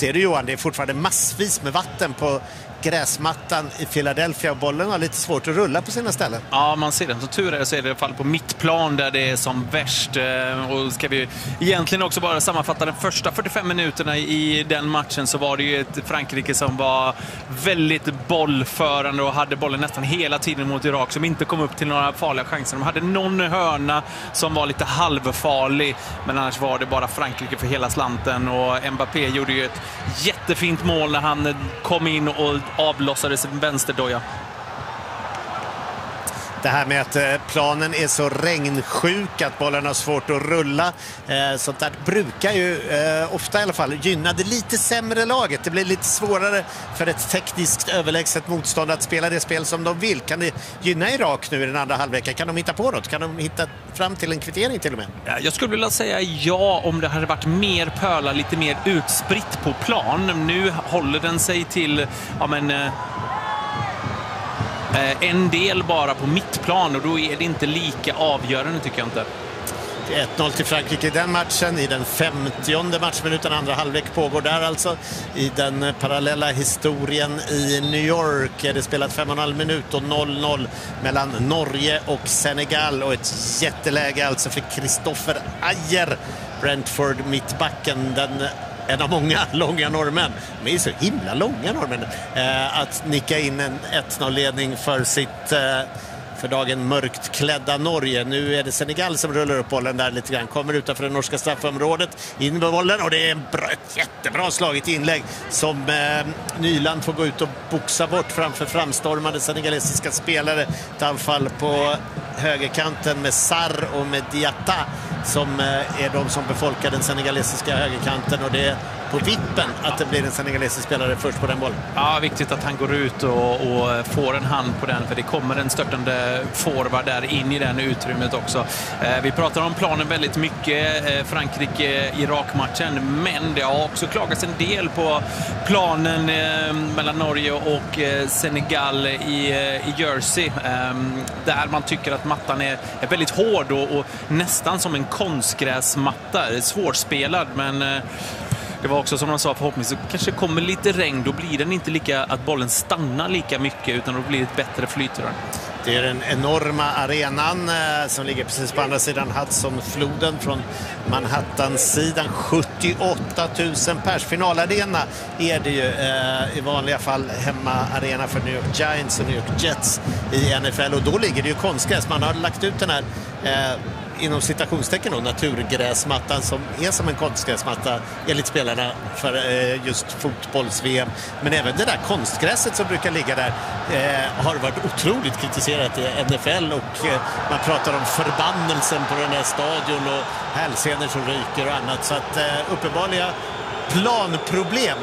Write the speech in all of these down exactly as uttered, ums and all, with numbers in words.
Ser du Johan, det är fortfarande massvis med vatten på gräsmattan i Philadelphia och bollen har lite svårt att rulla på sina ställen. Ja, man ser det. Så tur är det så är det i alla fall på mittplan där det är som värst. Och ska vi egentligen också bara sammanfatta de första fyrtiofem minuterna i den matchen, så var det ju ett Frankrike som var väldigt bollförande och hade bollen nästan hela tiden mot Irak, som inte kom upp till några farliga chanser. De hade någon hörna som var lite halvfarlig, men annars var det bara Frankrike för hela slanten. Och Mbappé gjorde ju ett jättefint mål när han kom in och avlossades en vänsterdoja. Det här med att planen är så regnsjuk att bollen har svårt att rulla. Sånt där brukar ju ofta i alla fall gynna det lite sämre laget. Det blir lite svårare för ett tekniskt överlägset motstånd att spela det spel som de vill. Kan det gynna Irak nu i den andra halvleken? Kan de hitta på något? Kan de hitta fram till en kvittering till och med? Jag skulle vilja säga ja, om det hade varit mer pölar, lite mer utspritt på plan. Nu håller den sig till ja men en del bara på mittplan, och då är det inte lika avgörande, tycker jag inte. Det är ett noll till Frankrike i den matchen. I den femtionde matchminuten, andra halvlek pågår där alltså. I den parallella historien i New York är det spelat fem och en halv minut och noll noll mellan Norge och Senegal. Och ett jätteläge alltså för Christopher Ajer, Brentford mittbacken, den en av många långa norrmän. De är så himla långa norrmän. Eh, att nicka in en ett noll-ledning för sitt eh, för dagen mörkt klädda Norge. Nu är det Senegal som rullar upp bollen där lite grann. Kommer utanför det norska straffområdet. In med bollen, och det är en bra, ett jättebra slaget inlägg som eh, Nyland får gå ut och boxa bort framför framstormade senegalesiska spelare. Ett anfall på högerkanten med Sarr och med Diatta som är de som befolkar den senegalesiska högerkanten, och det är på vippen att det blir en senegalesisk spelare först på den bollen. Ja, viktigt att han går ut och, och får en hand på den, för det kommer en störtande forward där in i den utrymmet också. Eh, vi pratar om planen väldigt mycket, eh, Frankrike-Irak-matchen, men det har också klagats en del på planen eh, mellan Norge och eh, Senegal i, eh, i Jersey, eh, där man tycker att mattan är, är väldigt hård och, och nästan som en konstgräsmatta. Det är svårspelad, men eh, det var också som de sa, förhoppningsvis så kanske kommer lite regn, då blir den inte lika att bollen stannar lika mycket, utan då blir det ett bättre flyt. Det är den enorma arenan eh, som ligger precis på andra sidan Hudsonfloden från Manhattan-sidan. sjuttioåtta tusen pers. Finalarena är det ju eh, i vanliga fall hemmaarena för New York Giants och New York Jets i N F L, och då ligger det ju konstgräs. Man har lagt ut den här eh, inom citationstecken och naturgräsmattan som är som en konstgräsmatta enligt spelarna för eh, just fotbolls-V M. Men även det där konstgräset som brukar ligga där eh, har varit otroligt kritiserat i N F L, och eh, man pratar om förbannelsen på den här stadion och hälsenor som ryker och annat. Så att eh, uppenbarliga planproblem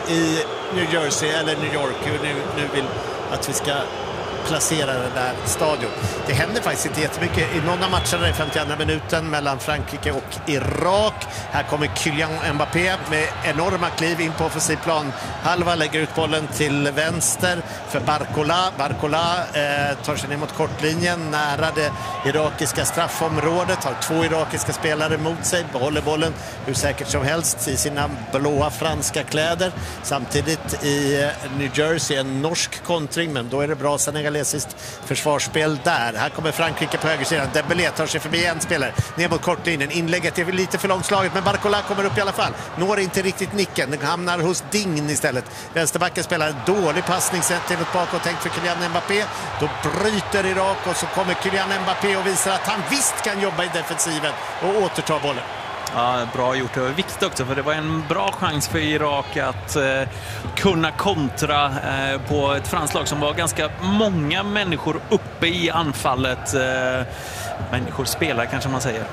i New Jersey eller New York nu, nu vill att vi ska placera den där stadion. Det händer faktiskt inte jättemycket i någon av matcherna i femtioandra minuten mellan Frankrike och Irak. Här kommer Kylian Mbappé med enorma kliv in på offensiv plan. Halva lägger ut bollen till vänster för Barcola. Barcola eh, tar sig ner mot kortlinjen nära det irakiska straffområdet. Har två irakiska spelare mot sig. Behåller bollen hur säkert som helst i sina blåa franska kläder. Samtidigt i New Jersey en norsk kontring, men då är det bra senegalesiskt försvarsspel där. Här kommer Frankrike på högersidan. Dembélé tar sig förbi en spelare ner mot kortlinjen. Inlägget är lite för långt slaget, men Barcola kommer upp i alla fall. Når inte riktigt nicken. Den hamnar hos Dign istället. Vänsterbacken spelar en dålig passning sett till ett bakåt tänkt för Kylian Mbappé. Då bryter Irak, och så kommer Kylian Mbappé och visar att han visst kan jobba i defensiven och återta bollen. Ja, bra gjort. Det var viktigt också, för det var en bra chans för Irak att eh, kunna kontra eh, på ett franskt lag som var ganska många människor uppe i anfallet. Eh, människor spelar, kanske man säger.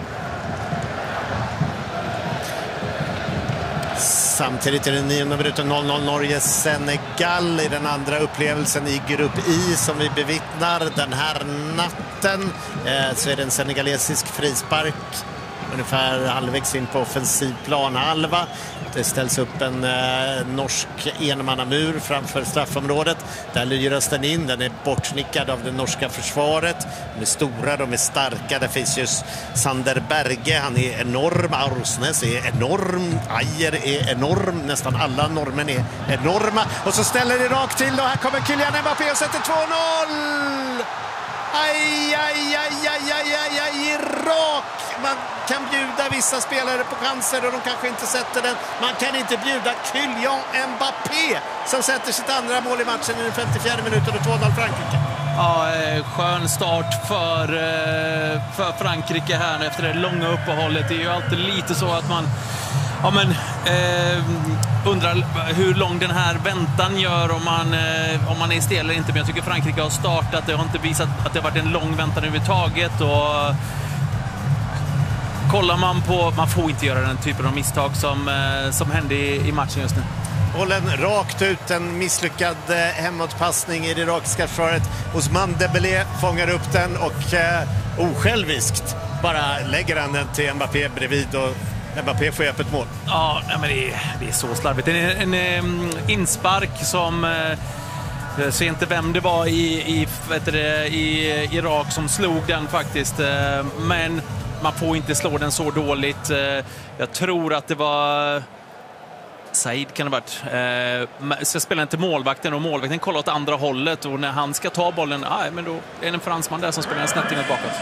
Samtidigt är det nionde minuten noll noll Norge-Senegal i den andra upplevelsen i grupp I som vi bevittnar den här natten. Eh, så är det en senegalesisk frispark. ungefär halvvägs in på offensiv planhalva. Det ställs upp en eh, norsk enmannamur framför straffområdet. Där lyras den in, den är bortsnickad av det norska försvaret. De är stora, de är starka. Där finns just Sander Berge, han är enorm. Arsnes är enorm. Ajer är enorm. Nästan alla normen är enorma. Och så ställer det rakt till och här kommer Kylian Mbappé och sätter två noll! Aj, aj, aj, aj, aj, aj, aj, Irak! Man kan bjuda vissa spelare på chanser och de kanske inte sätter den. Man kan inte bjuda Kylian Mbappé som sätter sitt andra mål i matchen i den femtiofjärde minuten och två noll Frankrike. Ja, skön start för, för Frankrike här efter det långa uppehållet. Det är ju alltid lite så att man ja, men, eh, undrar hur lång den här väntan gör om man, eh, om man är stel eller inte. Men jag tycker Frankrike har startat. Det har inte visat att det har varit en lång väntan överhuvudtaget. Och kollar man på... Man får inte göra den typen av misstag som, eh, som hände i, i matchen just nu. Bollen rakt ut, en misslyckad eh, hemåtpassning i det irakiska försvaret. Ousmane Dembélé fångar upp den och eh, osjälviskt bara lägger han den till Mbappé bredvid och Mbappé får öppet mål. Ja, men det är, det är så slarvigt. Det är en, en, en inspark som... Eh, jag ser inte vem det var i, i, vet det, i Irak som slog den faktiskt. Eh, men man får inte slå den så dåligt. Eh, jag tror att det var... Said kan det ha varit. Eh, ska spela inte målvakten och målvakten kollar åt andra hållet. Och när han ska ta bollen, ah, men då är det en fransman där som spelar en snett inåt bakåt.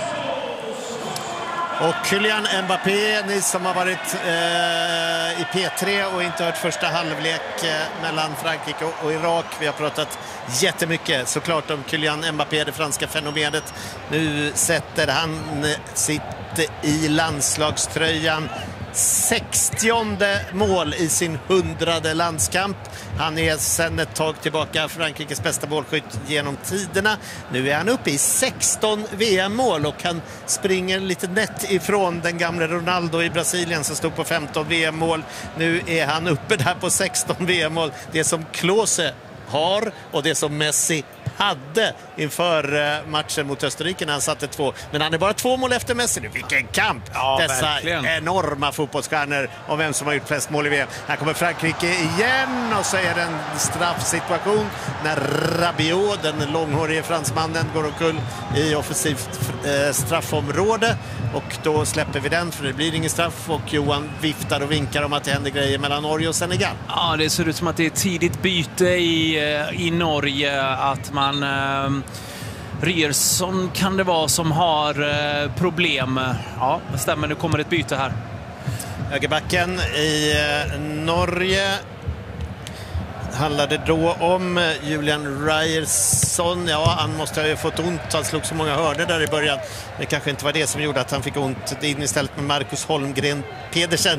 Och Kylian Mbappé, ni som har varit eh, i P tre och inte hört första halvlek eh, mellan Frankrike och, och Irak. Vi har pratat jättemycket såklart om Kylian Mbappé, det franska fenomenet. Nu sätter han sitt i landslagströjan sextionde mål i sin hundrade landskamp. Han är sedan ett tag tillbaka Frankrikes bästa målskytt genom tiderna. Nu är han uppe i sexton V M-mål och han springer lite nätt ifrån den gamla Ronaldo i Brasilien som stod på femton V M-mål. Nu är han uppe där på sexton V M-mål. Det som Klose har och det som Messi hade inför matchen mot Österrike när han satte två. Men han är bara två mål efter Messi nu. Vilken kamp! Ja, dessa verkligen. Enorma fotbollsstjärnor om vem som har gjort flest mål i V M. Här kommer Frankrike igen och så är det en straffsituation när Rabiot, den långhårige fransmannen, går omkull i offensivt eh, straffområde. Och då släpper vi den för det blir ingen straff och Johan viftar och vinkar om att det händer grejer mellan Norge och Senegal. Ja, det ser ut som att det är tidigt byte i, i Norge, att man eh, Ryerson kan det vara som har eh, problem. Ja, det stämmer, nu kommer ett byte här. Högerbacken i eh, Norge handlade då om Julian Ryerson. Ja, han måste ha ju fått ont. Han slog så många hörder där i början. Det kanske inte var det som gjorde att han fick ont. Det in istället med Marcus Holmgren Pedersen.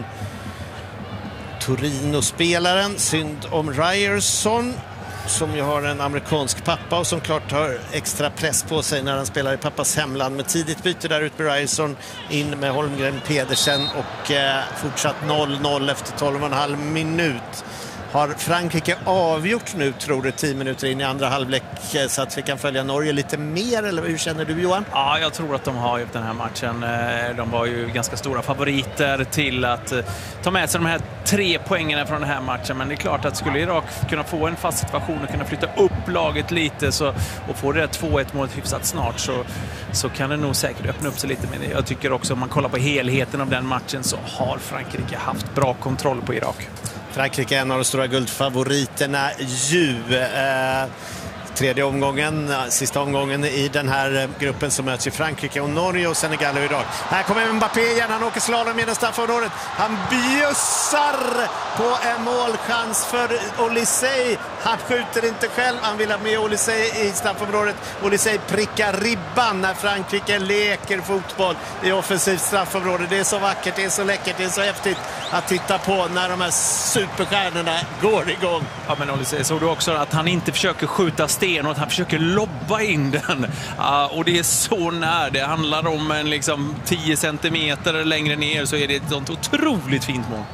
Torino-spelaren. Synd om Ryerson som ju har en amerikansk pappa och som klart har extra press på sig när han spelar i pappas hemland. Med tidigt byte där ut med Ryerson, in med Holmgren Pedersen och eh, fortsatt noll noll efter tolv och en halv minut. Har Frankrike avgjort nu, tror du, tio minuter in i andra halvlek så att vi kan följa Norge lite mer, eller hur känner du, Johan? Ja, jag tror att de har gjort den här matchen. De var ju ganska stora favoriter till att ta med sig de här tre poängerna från den här matchen. Men det är klart att skulle Irak kunna få en fast situation och kunna flytta upp laget lite så, och få det där två ett målet hyfsat snart så, så kan det nog säkert öppna upp sig lite. Men jag tycker också om man kollar på helheten av den matchen så har Frankrike haft bra kontroll på Irak. Frankrike är en av de stora guldfavoriterna ju. Eh, tredje omgången, sista omgången i den här gruppen som möts i Frankrike och Norge och Senegal och Irak. Här kommer Mbappé igen, han åker slalom genom straffområdet. Han bjussar på en målchans för Olysée. Han skjuter inte själv, han vill ha med Olysée i straffområdet. Olysée prickar ribban när Frankrike leker fotboll i offensivt straffområde. Det är så vackert, det är så läckert, det är så häftigt att titta på när de här superstjärnorna går igång. Ja, men Olysée, såg du också att han inte försöker skjuta sten och att han försöker lobba in den. Uh, och det är så när det handlar om en liksom tio centimeter längre ner så är det ett sånt otroligt fint mål.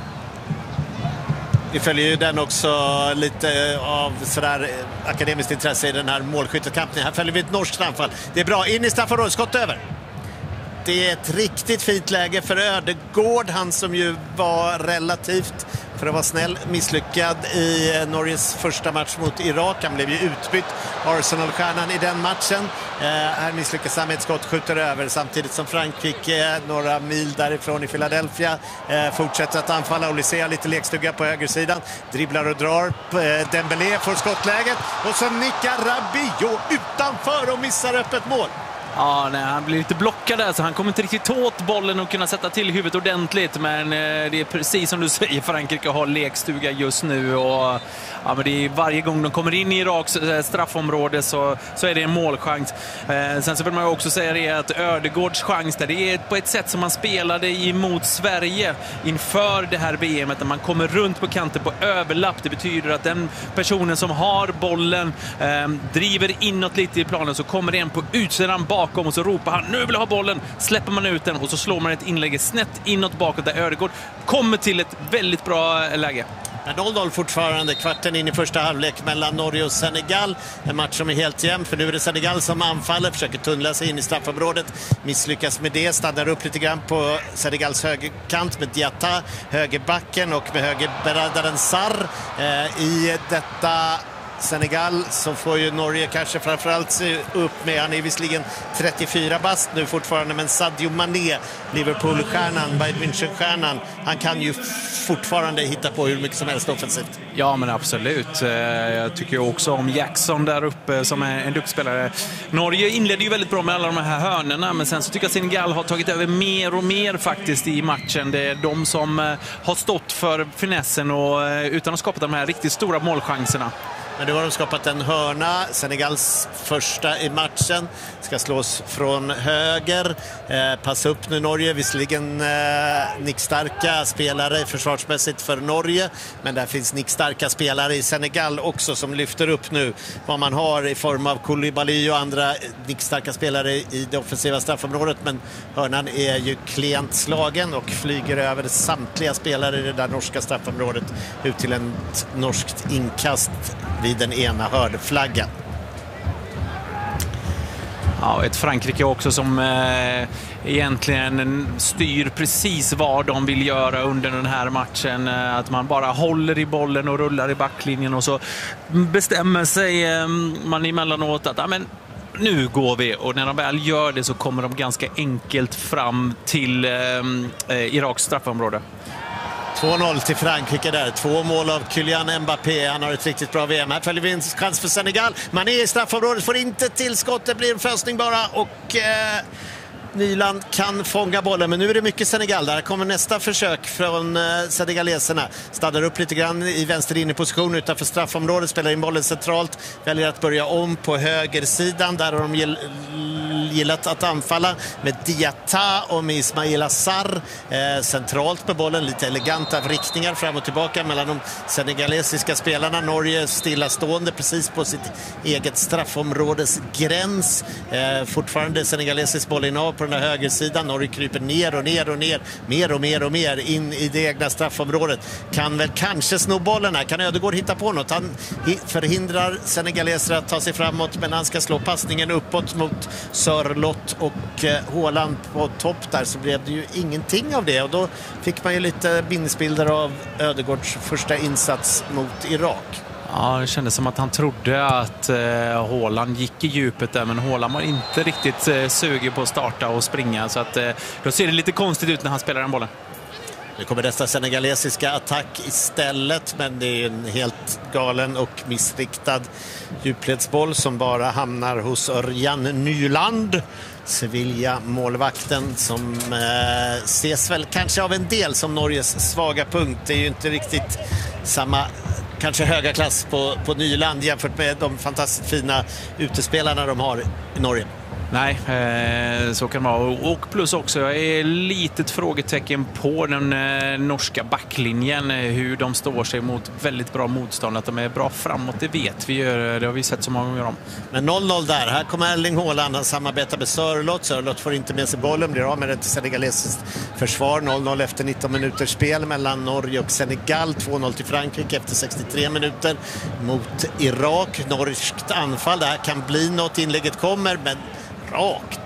Vi följer ju den också lite av sådär akademiskt intresse i den här målskyttekampen. Här följer vi ett norskt anfall. Det är bra, in i straffområdet, skott över. Det är ett riktigt fint läge för Ødegaard, han som ju var relativt, för att vara snäll, misslyckad i Norges första match mot Irak. Han blev ju utbytt, Arsenal-stjärnan i den matchen. Eh, här misslyckas han med ett skott, skjuter över, samtidigt som Frankrike, några mil därifrån i Philadelphia, eh, fortsätter att anfalla. Olysée har lite lekstuga på högersidan, dribblar och drar. Eh, Dembélé får skottläget och så nickar Rabiot utanför och missar öppet mål. Ja, nej, han blir lite blockad där, så han kommer inte riktigt åt bollen och kunna sätta till huvudet ordentligt. Men eh, det är precis som du säger, Frankrike har lekstuga just nu. Och, ja, men det är varje gång de kommer in i Iraks eh, straffområde så, så är det en målchans. Eh, sen så vill man ju också säga det att Ødegaards chans där, det är på ett sätt som man spelade emot Sverige inför det här V M:et. När man kommer runt på kanten på överlapp. Det betyder att den personen som har bollen eh, driver inåt lite i planen, så kommer det en på utsidan bak och så ropar han, nu vill jag ha bollen, släpper man ut den och så slår man ett inlägg snett inåt bakåt där Ødegaard kommer till ett väldigt bra läge. noll noll fortfarande, kvarten in i första halvlek mellan Norge och Senegal. En match som är helt jämn, för nu är det Senegal som anfaller, försöker tunnla sig in i straffområdet, misslyckas med det, stannar upp lite grann på Senegals högerkant med Diatta, högerbacken, och med högerberadaren Sarr eh, i detta Senegal, så får ju Norge kanske framförallt se upp med, han är visserligen trettiofyra bast nu fortfarande, men Sadio Mané, Liverpool-stjärnan, Bayern München-stjärnan, han kan ju fortfarande hitta på hur mycket som helst offensivt. Ja, men absolut. Jag tycker också om Jackson där uppe som är en duktig spelare. Norge inledde ju väldigt bra med alla de här hörnerna, men sen så tycker jag Senegal har tagit över mer och mer faktiskt i matchen. Det är de som har stått för finessen och utan att skapa de här riktigt stora målchanserna. Men nu har de skapat en hörna, Senegals första i matchen, ska slås från höger. Eh, passa upp nu Norge, visserligen eh, nickstarka spelare försvarsmässigt för Norge, men där finns nickstarka spelare i Senegal också som lyfter upp nu vad man har i form av Koulibaly och andra nickstarka spelare i det offensiva straffområdet, men hörnan är ju klent slagen och flyger över samtliga spelare i det där norska straffområdet ut till en norskt inkast vid den ena hörnflaggan. Ja, ett Frankrike också som eh, egentligen styr precis vad de vill göra under den här matchen. Eh, att man bara håller i bollen och rullar i backlinjen, och så bestämmer sig eh, man emellanåt att ja, men nu går vi, och när de väl gör det så kommer de ganska enkelt fram till eh, Iraks straffområde. två noll till Frankrike där. Två mål av Kylian Mbappé. Han har ett riktigt bra V M. Här följer vi en chans för Senegal. Man är i straffområdet, får inte tillskott. Det blir en försning bara, och eh, Nyland kan fånga bollen. Men nu är det mycket Senegal. Där kommer nästa försök från eh, senegaleserna. Stannar upp lite grann i vänster inneposition utanför straffområdet. Spelar in bollen centralt. Väljer att börja om på högersidan. Där har de gill gillat att anfalla med Diatta och med Ismaila Sarr eh, centralt med bollen. Lite eleganta vrickningar fram och tillbaka mellan de senegalesiska spelarna. Norge stillastående precis på sitt eget straffområdes gräns. Eh, fortfarande senegalesisk bollinnehav på den här högersidan. Norge kryper ner och ner och ner. Mer och mer och mer in i det egna straffområdet. Kan väl kanske sno bollen här. Kan Ødegaard hitta på något? Han förhindrar senegaleser att ta sig framåt, men han ska slå passningen uppåt mot Sörlott och eh, Haaland på topp där, så blev det ju ingenting av det, och då fick man ju lite minnesbilder av Ødegaards första insats mot Irak. Ja, det kändes som att han trodde att eh, Haaland gick i djupet där, men Haaland var inte riktigt eh, sugen på att starta och springa, så att eh, då ser det lite konstigt ut när han spelar den bollen. Nu kommer dessa senegalesiska attack istället, men det är en helt galen och missriktad djupledsboll som bara hamnar hos Örjan Nyland, Sevilla-målvakten, som eh, ses väl kanske av en del som Norges svaga punkt. Det är ju inte riktigt samma kanske höga klass på, på Nyland jämfört med de fantastiskt fina utespelarna de har i Norge. Nej, eh, så kan det vara. Och plus också, jag är litet frågetecken på den eh, norska backlinjen. Hur de står sig mot väldigt bra motstånd. Att de är bra framåt, det vet vi ju. Det har vi sett så många gånger om. Men noll noll där. Här kommer Erling Haaland. Han samarbetar med Sörlott. Sörlott får inte med sig bollen. Blir av med det till senegalesiskt försvar. noll noll efter nitton minuters spel mellan Norge och Senegal. två noll till Frankrike efter sextiotre minuter mot Irak. Norskt anfall. Det här kan bli något. Inlägget kommer, men rakt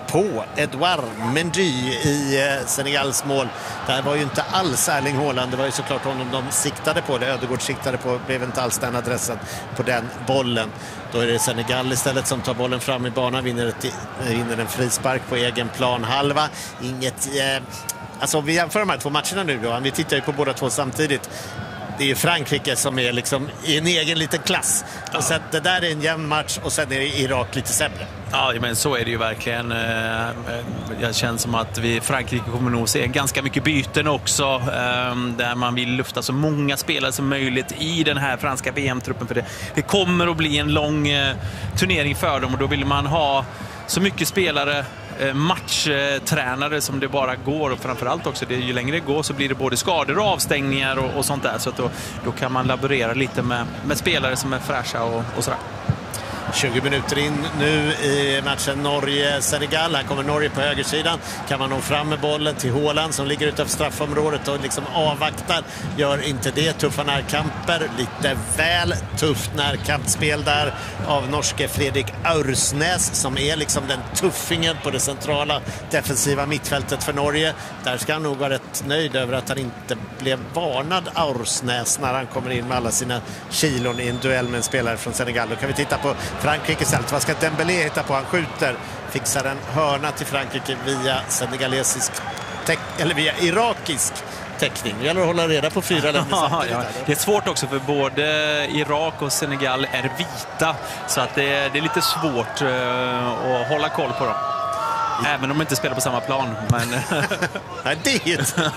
på Edouard Mendy i Senegals mål. Det var ju inte alls Erling Haaland, det var ju såklart honom de siktade på, det Ödegård siktade på, blev inte alls den adressen på den bollen. Då är det Senegal istället som tar bollen fram i banan, vinner, ett, vinner en frispark på egen planhalva. Inget, eh, alltså om vi jämför de här två matcherna nu då, vi tittar ju på båda två samtidigt. Det är ju Frankrike som är liksom i en egen liten klass. Och sen, det där är en jämn match och sen är Irak lite sämre. Ja, men så är det ju verkligen. Jag känner som att vi Frankrike kommer nog se ganska mycket byten också. Där man vill lufta så många spelare som möjligt i den här franska V M-truppen. För det, det kommer att bli en lång turnering för dem och då vill man ha så mycket spelare, matchtränare som det bara går, och framförallt också det, ju längre det går så blir det både skador och avstängningar och, och sånt där, så att då, då kan man laborera lite med, med spelare som är fräscha och, och sådär. tjugo minuter in nu i matchen Norge-Senegal. Här kommer Norge på högersidan. Kan man nå fram med bollen till Haaland som ligger utanför straffområdet och liksom avvaktar. Gör inte det. Tuffa närkamper. Lite väl tufft närkampspel där av norske Fredrik Aursnes som är liksom den tuffingen på det centrala defensiva mittfältet för Norge. Där ska han nog vara rätt nöjd över att han inte blev varnad, Aursnes, när han kommer in med alla sina kilon i en duell med en spelare från Senegal. Då kan vi titta på Frankrike istället. Vad ska Dembélé hitta på? Han skjuter, fixar en hörna till Frankrike via senegalesisk eller via irakisk täckning. Det gäller att hålla reda på fyra länder samtidigt. Ja, det är svårt också för både Irak och Senegal är vita, så att det är, det är lite svårt uh, att hålla koll på dem. Även om de inte spelar på samma plan. Men nej, det är inte.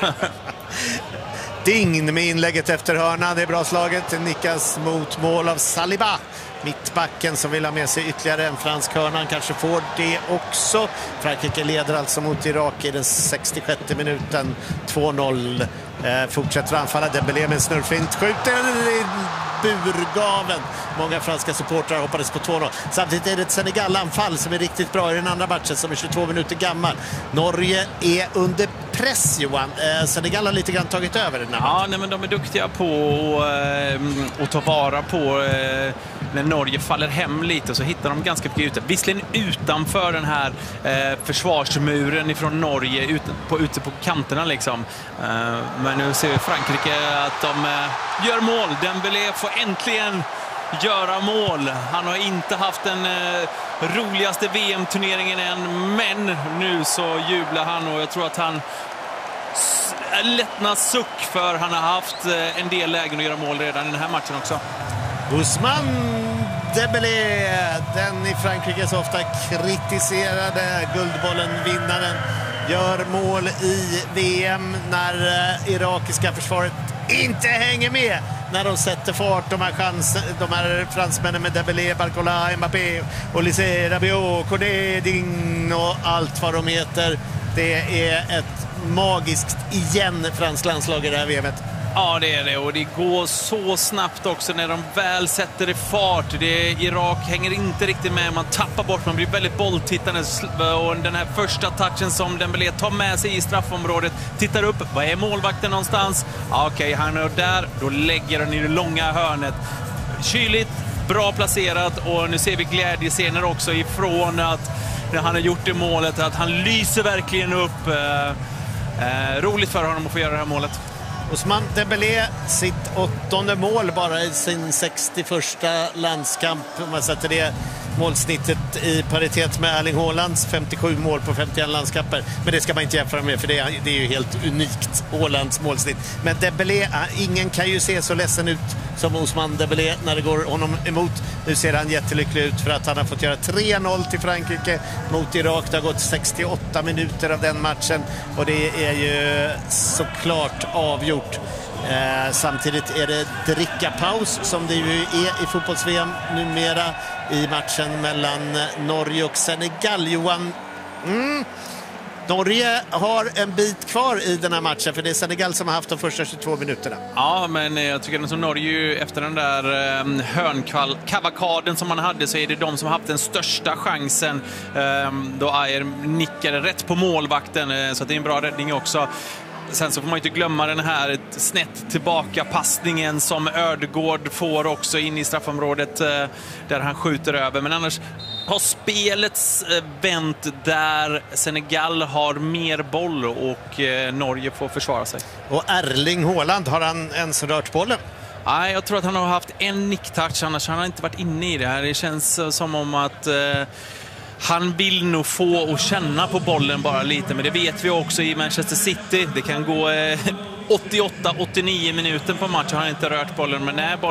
Ding med inlägget efter hörnan. Det är bra slaget. Det nickas mot mål av Saliba. Mittbacken som vill ha med sig ytterligare en fransk hörna. Han kanske får det också. Frankrike leder alltså mot Irak i den sextiosjätte minuten. två noll. Eh, fortsätter anfalla. Dembélé med en snurrfint. Skjuter i burgaven. Många franska supportrar hoppades på två noll. Samtidigt är det ett Senegal-anfall som är riktigt bra i den andra matchen som är tjugotvå minuter gammal. Norge är under press, Johan. Eh, Senegal har lite grann tagit över den här. Ja, nej, men de är duktiga på eh, att ta vara på eh, när Norge faller hem lite, så hittar de ganska mycket ute. Visserligen utanför den här eh, försvarsmuren ifrån Norge, ute på, ute på kanterna liksom. Eh, men nu ser vi Frankrike att de eh, gör mål. Dembélé får äntligen göra mål. Han har inte haft den eh, roligaste V M-turneringen än, men nu så jublar han och jag tror att han lättnar suck, för han har haft eh, en del lägen att göra mål redan i den här matchen också. Ousmane Dembélé, den i Frankrike så ofta kritiserade Guldbollen-vinnaren, gör mål i V M när eh, irakiska försvaret inte hänger med när de sätter fart. De här, chans, de här fransmännen med Dembélé, Barcola, Mbappé, Olysée, Rabiot, Cornet, Ding och allt vad de heter. Det är ett magiskt igen fransk landslag i det här V M:et. Ja, det är det, och det går så snabbt också när de väl sätter i fart. Det är, Irak hänger inte riktigt med, man tappar bort, man blir väldigt bolltittande, och den här första touchen som Dembélé tar med sig i straffområdet, tittar upp, vad är målvakten någonstans? Ja, okej, han är där, då lägger den i det långa hörnet. Kyligt, bra placerat, och nu ser vi glädjescener också ifrån att när han har gjort det målet, att han lyser verkligen upp. Eh, eh, roligt för honom att få göra det här målet. Ousmane Dembélé, sitt åttonde mål bara i sin sextioförsta landskamp. Om man sätter det målsnittet i paritet med Erling Haalands femtiosju mål på femtioen landskamper. Men det ska man inte jämföra med, för det är, det är ju helt unikt, Haalands målsnitt. Men Dembélé, ingen kan ju se så ledsen ut som Ousmane Dembélé när det går honom emot. Nu ser han jättelycklig ut för att han har fått göra tre noll till Frankrike mot Irak. Det har gått sextioåtta minuter av den matchen och det är ju såklart avgjort. Eh, samtidigt är det drickapaus som det ju är i fotbolls-V M numera i matchen mellan Norge och Senegal. Johan, mm. Norge har en bit kvar i den här matchen, för det är Senegal som har haft de första tjugotvå minuterna. Ja, men jag tycker att som Norge, efter den där eh, hörnkavakaden som man hade, så är det de som har haft den största chansen. Eh, då Ayer nickade rätt på målvakten, eh, så att det är en bra räddning också. sen så får man ju inte glömma den här snett tillbaka passningen som Ödegård får också in i straffområdet där han skjuter över. Men annars har spelets vänt där Senegal har mer boll och Norge får försvara sig. Och Erling Haaland, har han ens rört bollen? Nej, jag tror att han har haft en nicktouch, annars har han inte varit inne i det här. Det känns som om att eh, han vill nog få och känna på bollen bara lite. Men det vet vi också i Manchester City. Det kan gå eh, åttioåtta åttionio minuter på match och han har inte rört bollen. Men när bollen